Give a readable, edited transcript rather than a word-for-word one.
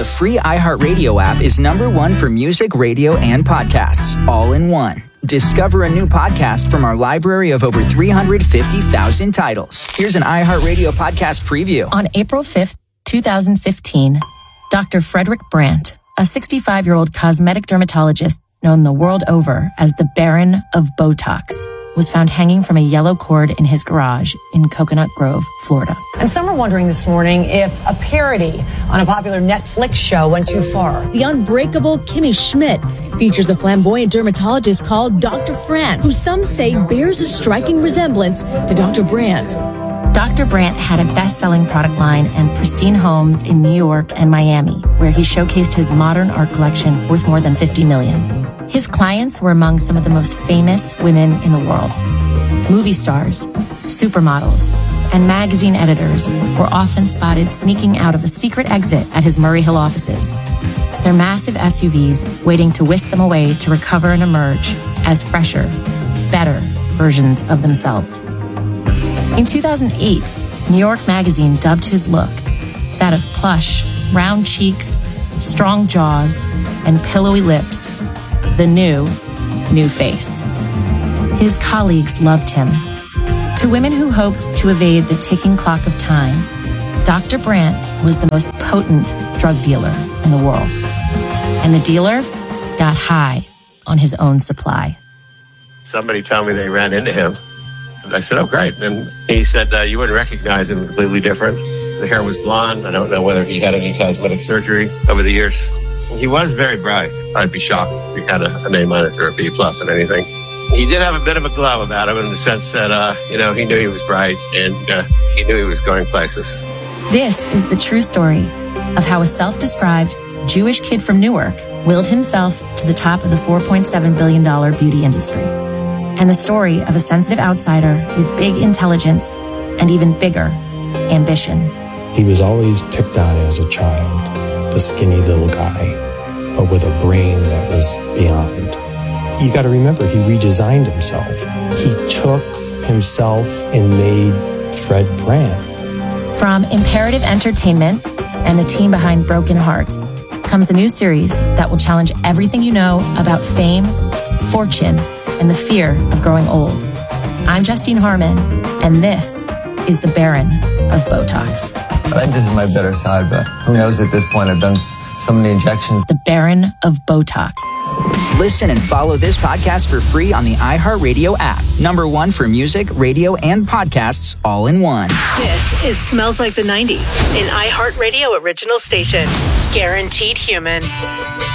The free iHeartRadio app is #1 for music, radio, and podcasts, all in one. Discover a new podcast from our library of over 350,000 titles. Here's an iHeartRadio podcast preview. On April 5th, 2015, Dr. Frederick Brandt, a 65-year-old cosmetic dermatologist known the world over as the Baron of Botox, was found hanging from a yellow cord in his garage in Coconut Grove, Florida. And some are wondering this morning if a parody on a popular Netflix show went too far. The Unbreakable Kimmy Schmidt features a flamboyant dermatologist called Dr. Fran, who some say bears a striking resemblance to Dr. Brandt. Dr. Brandt had a best-selling product line and pristine homes in New York and Miami, where he showcased his modern art collection worth more than $50 million. His clients were among some of the most famous women in the world. Movie stars, supermodels, and magazine editors were often spotted sneaking out of a secret exit at his Murray Hill offices, their massive SUVs waiting to whisk them away to recover and emerge as fresher, better versions of themselves. In 2008, New York Magazine dubbed his look that of plush, round cheeks, strong jaws, and pillowy lips, the new face. His colleagues loved him. To women who hoped to evade the ticking clock of time, Dr. Brandt was the most potent drug dealer in the world. And the dealer got high on his own supply. Somebody told me they ran into him. And I said, oh, great. And he said, you wouldn't recognize him, completely different. The hair was blonde. I don't know whether he had any cosmetic surgery over the years. He was very bright. I'd be shocked if he had an A- or a B+ in anything. He did have a bit of a glow about him in the sense that, he knew he was bright and he knew he was going places. This is the true story of how a self-described Jewish kid from Newark willed himself to the top of the $4.7 billion beauty industry. And the story of a sensitive outsider with big intelligence and even bigger ambition. He was always picked on as a child, the skinny little guy, but with a brain that was beyond. You got to remember, he redesigned himself. He took himself and made Fred Brandt. From Imperative Entertainment and the team behind Broken Hearts comes a new series that will challenge everything you know about fame, fortune, and the fear of growing old. I'm Justine Harmon, and this is the Baron of Botox. I think this is my better side, but who knows at this point? I've done so many injections. The Baron of Botox. Listen and follow this podcast for free on the iHeartRadio app. #1 for music, radio, and podcasts, all in one. This is Smells Like the 90s, an iHeartRadio original station. Guaranteed human.